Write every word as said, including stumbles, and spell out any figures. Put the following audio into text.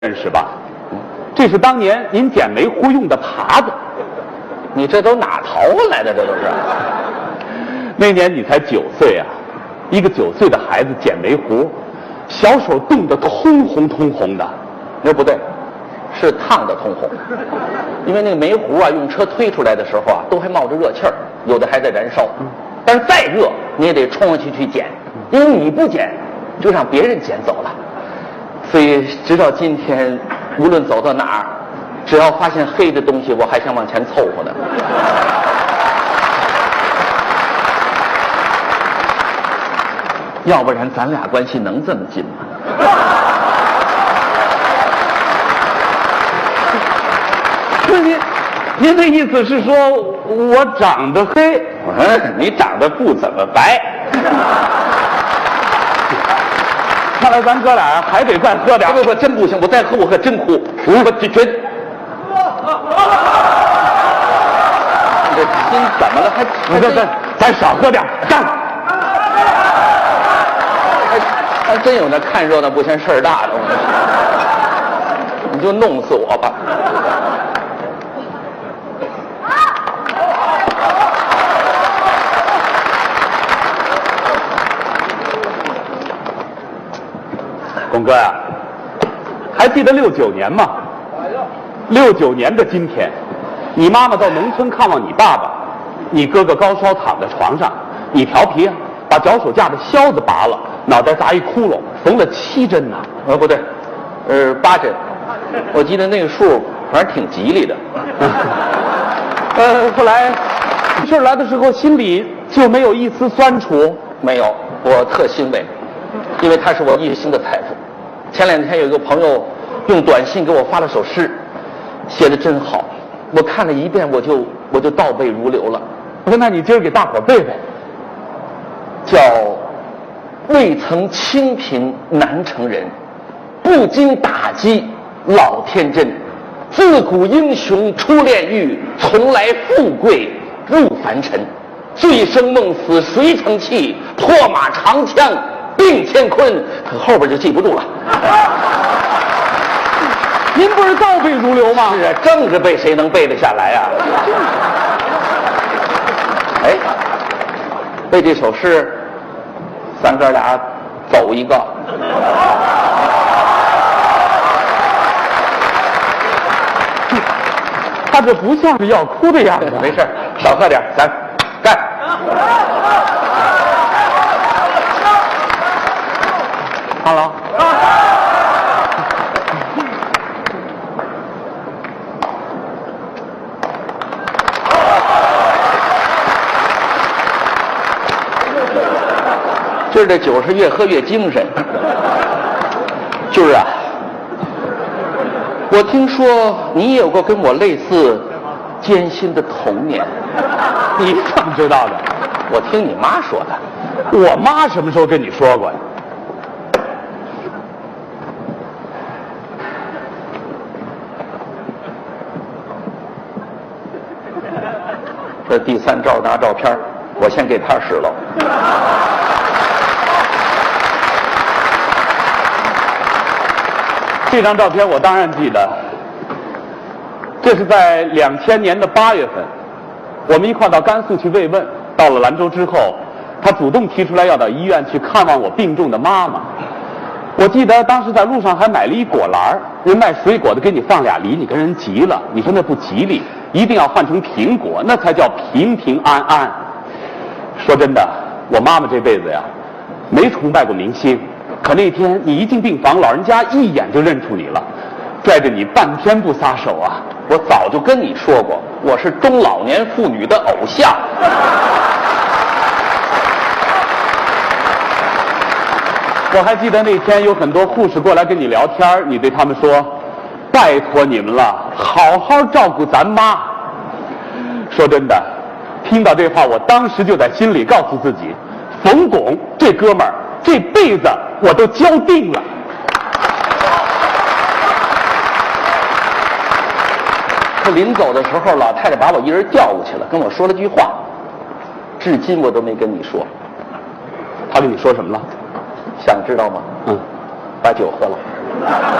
认识吧？这是当年您捡煤糊用的耙子。 你这都哪淘回来的？这都是。 那年你才九岁啊，一个九岁的孩子捡煤糊，小手冻得通红通红的。 那不对，是烫得通红。因为那个煤糊啊，用车推出来的时候啊，都还冒着热气儿，有的还在燃烧。但是再热，你也得冲上去去捡，因为你不捡，就让别人捡走了。所以直到今天，无论走到哪儿，只要发现黑的东西，我还想往前凑合呢。要不然咱俩关系能这么近吗？ 不是您，您的意思是说我长得黑？ 嗯，你长得不怎么白。 看来咱哥俩还得再喝点。 不不，真不行，我再喝我可真哭。我这全。你这心怎么了？还咱咱咱少喝点，干！ 还真有那看热闹不嫌事儿大的，你就弄死我吧。 龚哥呀、啊，还记得六九年吗？六九年的今天，你妈妈到农村看望你爸爸，你哥哥高烧躺在床上，你调皮啊，把脚手架的销子拔了，脑袋砸一窟窿，缝了七针呐、啊。 呃，不对，呃，八针。我记得那个数，反正挺吉利的。 呃，后来事来的时候，心里就没有一丝酸楚。 没有，我特欣慰，因为它是我一生的财富。前两天有一个朋友用短信给我发了首诗，写的真好，我看了一遍，我就我就倒背如流了。 我说那你今儿给大伙儿背背， 叫未曾清贫难成人，不经打击老天真，自古英雄出炼狱，从来富贵入凡尘。醉生梦死谁曾气，破马长枪并乾坤。可后边就记不住了。 您不是倒背如流吗？ 是啊，正着背谁能背得下来啊？哎，背这首诗，咱哥俩走一个。 他这不像是要哭的样子。 没事，少喝点，咱干。 好了。 今儿这酒是越喝越精神。军儿啊，我听说你也有过跟我类似艰辛的童年。 你怎么知道的？ 我听你妈说的。 我妈什么时候跟你说过呀？ 这第三招拿照片，我先给他使了。 这张照片我当然记得，这是在两千年的八月份，我们一块到甘肃去慰问。到了兰州之后，他主动提出来要到医院去看望我病重的妈妈。我记得当时在路上还买了一果篮，人卖水果的给你放俩梨，你跟人急了，你说那不吉利，一定要换成苹果，那才叫平平安安。说真的，我妈妈这辈子呀，没崇拜过明星。可那天你一进病房，老人家一眼就认出你了，拽着你半天不撒手啊！ 我早就跟你说过，我是中老年妇女的偶像。 我还记得那天有很多护士过来跟你聊天，你对他们说：“拜托你们了，好好照顾咱妈。”说真的，听到这话，我当时就在心里告诉自己，冯巩这哥们儿这辈子我都交定了。 可临走的时候，老太太把我一人叫过去了，跟我说了句话，至今我都没跟你说。 他跟你说什么了？ 想知道吗？ 嗯， 把酒喝了。